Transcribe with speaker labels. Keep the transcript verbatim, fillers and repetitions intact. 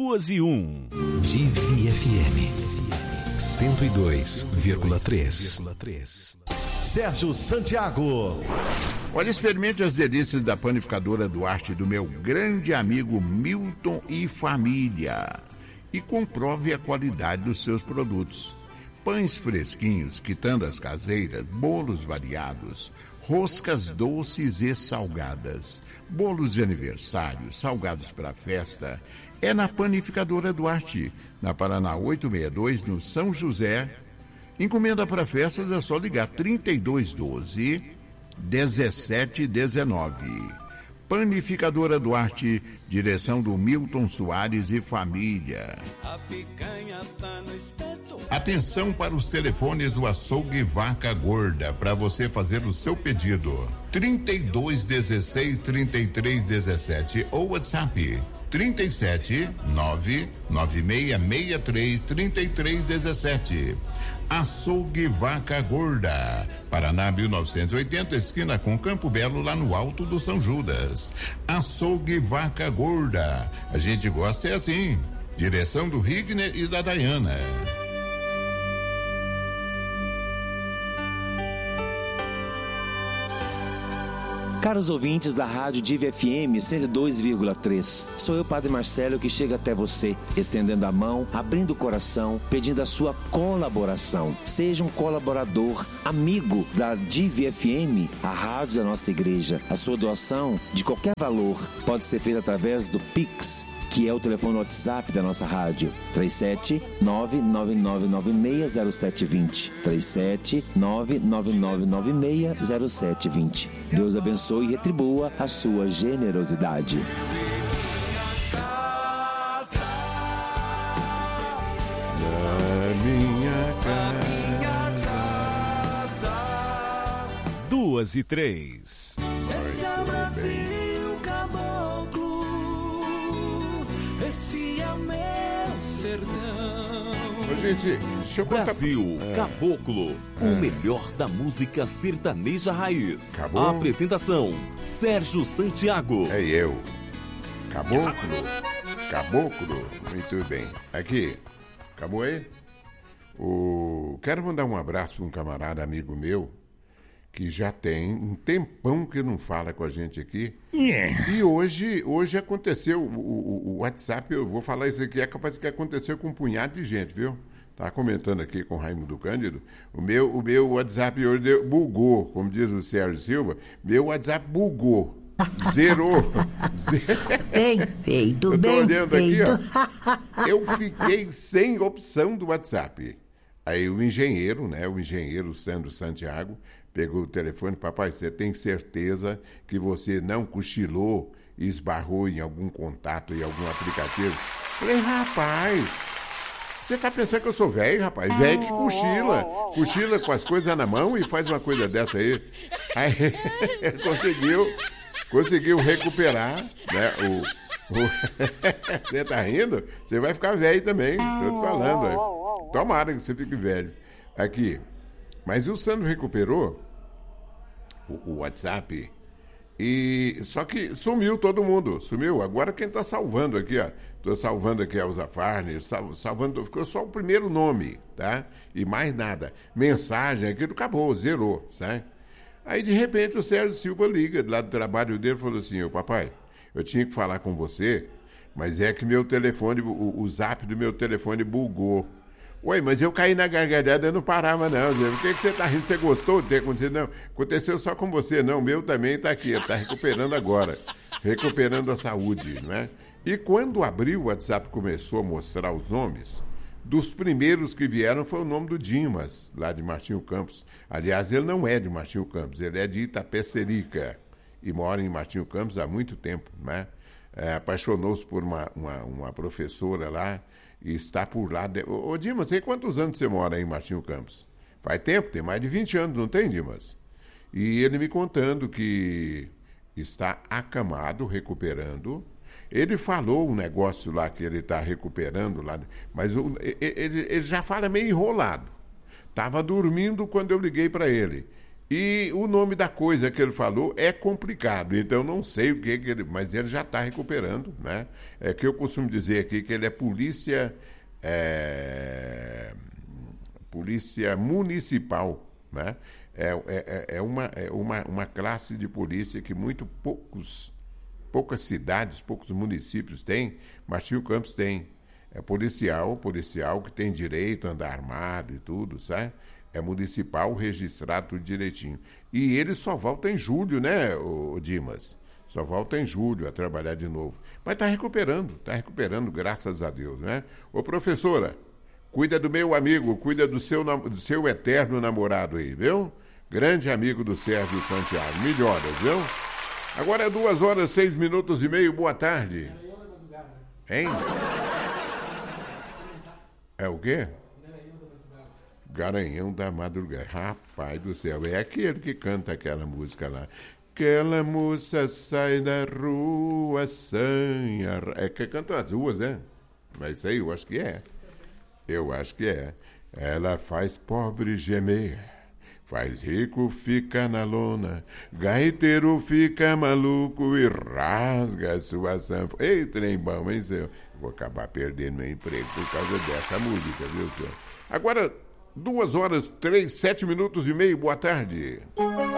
Speaker 1: duas e um.
Speaker 2: Divi F M cento e dois vírgula três.
Speaker 3: Sérgio Santiago.
Speaker 4: Olha, experimente as delícias da panificadora Duarte do meu grande amigo Milton e família e comprove a qualidade dos seus produtos. Pães fresquinhos, quitandas caseiras, bolos variados, roscas doces e salgadas, bolos de aniversário, salgados para festa. É na Panificadora Duarte, na Paraná oitocentos e sessenta e dois, no São José. Encomenda para festas é só ligar trinta e dois doze, dezessete dezenove. Panificadora Duarte, direção do Milton Soares e família.
Speaker 5: A picanha tá no espeto.
Speaker 4: Atenção para os telefones do Açougue Vaca Gorda, para você fazer o seu pedido. trinta e dois dezesseis, trinta e três dezessete ou WhatsApp trinta e sete, nove nove seis seis três, trinta e três dezessete. Açougue Vaca Gorda, Paraná mil novecentos e oitenta, esquina com Campo Belo, lá no Alto do São Judas. Açougue Vaca Gorda, a gente gosta é assim. Direção do Rigner e da Dayana.
Speaker 6: Caros ouvintes da Rádio Divi F M cento e dois vírgula três, sou eu, Padre Marcelo, que chega até você, estendendo a mão, abrindo o coração, pedindo a sua colaboração. Seja um colaborador, amigo da Divi F M, a rádio da nossa igreja. A sua doação, de qualquer valor, pode ser feita através do Pix, que é o telefone WhatsApp da nossa rádio, três sete nove nove nove nove seis zero sete dois zero, três sete nove nove nove nove seis zero sete dois zero. Deus abençoe e retribua a sua generosidade.
Speaker 4: Na minha casa.
Speaker 1: Duas e três.
Speaker 5: Esse é o Brasil, caboclo. Esse é o meu sertão.
Speaker 4: Ô, gente, deixa eu contar...
Speaker 1: Brasil,
Speaker 4: É.
Speaker 1: Caboclo,
Speaker 4: É.
Speaker 1: o melhor da música sertaneja raiz.
Speaker 4: Acabou?
Speaker 1: A apresentação, Sérgio Santiago.
Speaker 4: É eu. Caboclo. Caboclo. Muito bem. Aqui. Acabou aí? O... Quero mandar um abraço para um camarada amigo meu que já tem um tempão que não fala com a gente aqui. Yeah. E hoje, hoje aconteceu, o, o, o WhatsApp, eu vou falar isso aqui, é capaz que aconteceu com um punhado de gente, viu? Tá comentando aqui com o Raimundo Cândido, o meu, o meu WhatsApp hoje deu, bugou, como diz o Sérgio Silva, meu WhatsApp bugou. Zerou.
Speaker 7: Bem feito,
Speaker 4: eu tô
Speaker 7: bem
Speaker 4: olhando
Speaker 7: feito.
Speaker 4: aqui, ó. Eu fiquei sem opção do WhatsApp. Aí o engenheiro, né? O engenheiro Sandro Santiago pegou o telefone, papai, você tem certeza que você não cochilou e esbarrou em algum contato, em algum aplicativo? Falei, rapaz, você tá pensando que eu sou velho, rapaz? Velho que cochila. Cochila com as coisas na mão e faz uma coisa dessa aí. Aí ele conseguiu, conseguiu recuperar, né? O, o... Você tá rindo? Você vai ficar velho também, tô te falando. Aí. Tomara que você fique velho. Aqui. Mas o Sandro recuperou o, o WhatsApp e só que sumiu todo mundo, sumiu. Agora quem está salvando aqui, ó, tô salvando aqui a Elza Farner, sal, salvando, ficou só o primeiro nome, tá? E mais nada. Mensagem, aquilo acabou, zerou, sabe? Aí de repente o Sérgio Silva liga lá do trabalho dele e falou assim, ô papai, eu tinha que falar com você, mas é que meu telefone, o, o zap do meu telefone bugou. Ué, mas eu caí na gargalhada e não parava, não. Por que, que você tá rindo? Você gostou de ter acontecido? Não, aconteceu só com você, não. O meu também tá aqui, ele tá recuperando agora. Recuperando a saúde, não é? E quando abriu o WhatsApp começou a mostrar os nomes, dos primeiros que vieram foi o nome do Dimas, lá de Martinho Campos. Aliás, ele não é de Martinho Campos, ele é de Itapecerica e mora em Martinho Campos há muito tempo, né? É, apaixonou-se por uma, uma, uma professora lá, e está por lá. De... Ô, Dimas, tem quantos anos você mora aí em Martinho Campos? Faz tempo, tem mais de vinte anos, não tem, Dimas? E ele me contando que está acamado, recuperando. Ele falou um negócio lá que ele está recuperando, lá, mas o, ele, ele já fala meio enrolado. Estava dormindo quando eu liguei para ele. E o nome da coisa que ele falou é complicado, então não sei o que, que ele... Mas ele já está recuperando, né? É que eu costumo dizer aqui que ele é polícia... É, polícia municipal, né? É, é, é, uma, é uma, uma classe de polícia que muito poucos, poucas cidades, poucos municípios têm, mas Rio Campos tem. É policial, policial que tem direito a andar armado e tudo, sabe? É municipal, registrado tudo direitinho. E ele só volta em julho, né, o Dimas? Só volta em julho a trabalhar de novo. Mas está recuperando, está recuperando, graças a Deus, né? Ô, professora, cuida do meu amigo, cuida do seu, do seu eterno namorado aí, viu? Grande amigo do Sérgio Santiago. Melhoras, viu? Agora é duas horas, seis minutos e meio. Boa tarde. Hein? É o quê? Garanhão da Madrugada. Rapaz do céu, é aquele que canta aquela música lá. Aquela moça sai da rua, sanha. É que canta as duas, né? Mas isso aí eu acho que é. Eu acho que é. Ela faz pobre gemer, faz rico fica na lona, gaiteiro fica maluco e rasga a sua sanfona. Ei, trem bom, hein, senhor? Vou acabar perdendo meu emprego por causa dessa música, viu, senhor? Agora, duas horas, três, sete minutos e meio, boa tarde.